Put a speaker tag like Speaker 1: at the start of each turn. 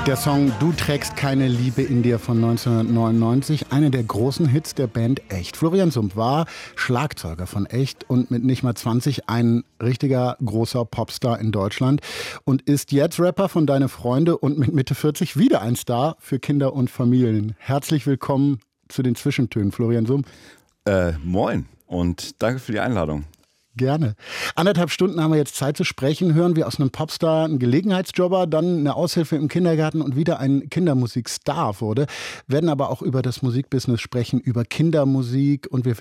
Speaker 1: Der Song Du trägst keine Liebe in dir von 1999, einer der großen Hits der Band Echt. Florian Sump war Schlagzeuger von Echt und mit nicht mal 20 ein richtiger großer Popstar in Deutschland und ist jetzt Rapper von Deine Freunde und mit Mitte 40 wieder ein Star für Kinder und Familien. Herzlich willkommen zu den Zwischentönen, Florian Sump.
Speaker 2: Moin und danke für die Einladung.
Speaker 1: Gerne. 1,5 Stunden haben wir jetzt Zeit zu sprechen. Hören wir aus einem Popstar einen Gelegenheitsjobber, dann eine Aushilfe im Kindergarten und wieder ein Kindermusikstar wurde. Werden aber auch über das Musikbusiness sprechen, über Kindermusik und wir